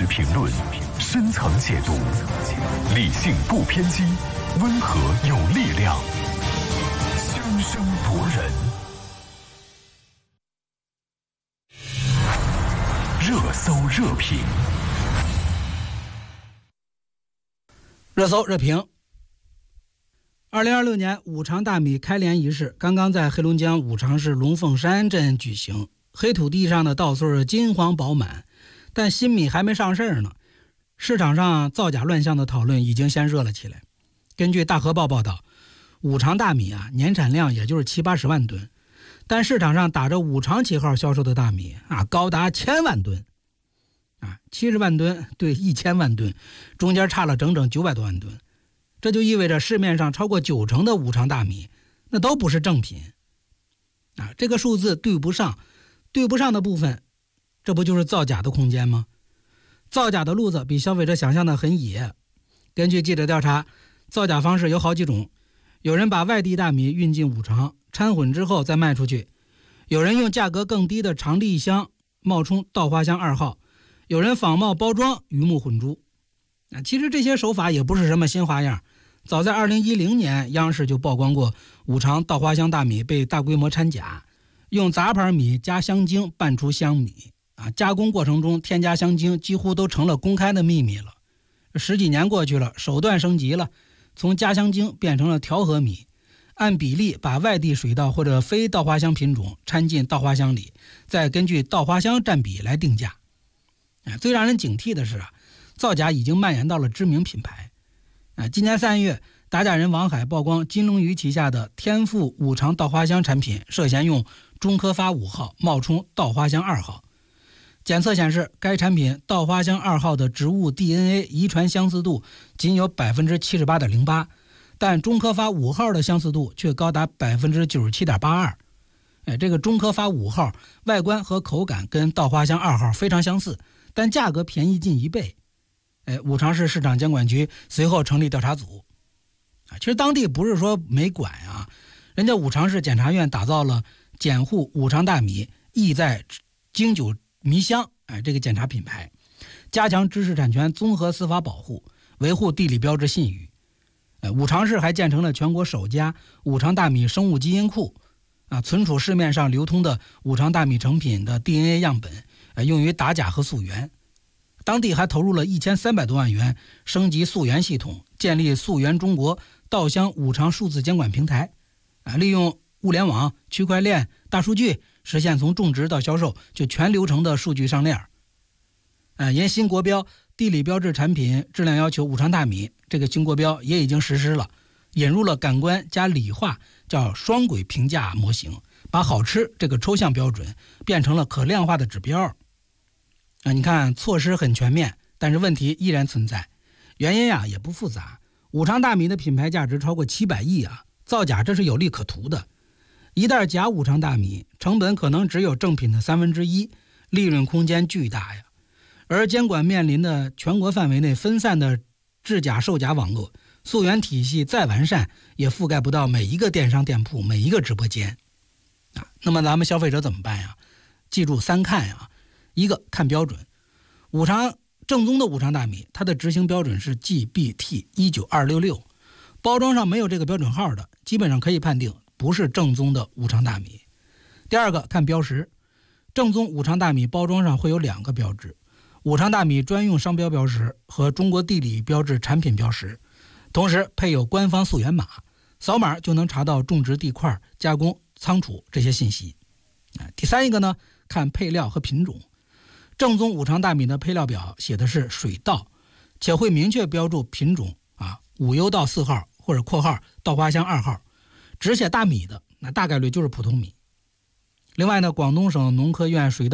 实评论，深层解读，理性不偏激，温和有力量，生生夺人。热搜热评， 热搜热评。2026年五常大米开镰仪式刚刚在黑龙江五常市龙凤山镇举行，黑土地上的稻穗金黄饱满，但新米还没上市呢，市场上造假乱象的讨论已经先热了起来。根据大河报报道，五常大米年产量也就是70-80万吨，但市场上打着五常旗号销售的大米高达1000万吨，70万吨对1000万吨，中间差了整整900多万吨。这就意味着市面上超过90%的五常大米那都不是正品这个数字对不上的部分，这不就是造假的空间吗？造假的路子比消费者想象的很野。根据记者调查，造假方式有好几种。有人把外地大米运进五常掺混之后再卖出去，有人用价格更低的长粒香冒充稻花香2号，有人仿冒包装鱼目混珠其实这些手法也不是什么新花样，早在2010年央视就曝光过五常稻花香大米被大规模掺假，用杂牌米加香精拌出香米加工过程中添加香精几乎都成了公开的秘密了。10几年过去了，手段升级了，从加香精变成了调和米，按比例把外地水稻或者非稻花香品种掺进稻花香里，再根据稻花香占比来定价。最让人警惕的是造假已经蔓延到了知名品牌。今年3月，打假人王海曝光金龙鱼旗下的天赋五常稻花香产品涉嫌用中科发5号冒充稻花香2号。检测显示，该产品稻花香2号的植物 DNA 遗传相似度仅有 78.08%， 但中科发5号的相似度却高达 97.82%。这个中科发5号外观和口感跟稻花香2号非常相似，但价格便宜近1倍。五常市市场监管局随后成立调查组。其实当地不是说没管人家五常市检察院打造了检护五常大米意在经久弥香这个检查品牌，加强知识产权综合司法保护，维护地理标志信誉。五常市还建成了全国首家五常大米生物基因库存储市面上流通的五常大米成品的 DNA 样本，用于打假和溯源。当地还投入了1300多万元升级溯源系统，建立溯源中国稻香五常数字监管平台，利用物联网、区块链、大数据，实现从种植到销售就全流程的数据上链。沿新国标地理标志产品质量要求五常大米这个新国标也已经实施了，引入了感官加理化叫双轨评价模型，把好吃这个抽象标准变成了可量化的指标。你看措施很全面，但是问题依然存在。原因也不复杂，五常大米的品牌价值超过700亿造假这是有利可图的。一袋假五常大米成本可能只有正品的1/3，利润空间巨大而监管面临的全国范围内分散的制假售假网络，溯源体系再完善也覆盖不到每一个电商店铺、每一个直播间那么咱们消费者怎么办记住3看一个看标准，五常正宗的五常大米它的执行标准是 GBT19266， 包装上没有这个标准号的基本上可以判定不是正宗的五常大米。第二个看标识，正宗五常大米包装上会有2个标志，五常大米专用商标标识和中国地理标志产品标识，同时配有官方溯源码，扫码就能查到种植地块、加工、仓储这些信息。第三一个呢，看配料和品种，正宗五常大米的配料表写的是水稻，且会明确标注品种5优稻4号或者括号稻花香2号，只写大米的那大概率就是普通米。另外呢，广东省农科院水稻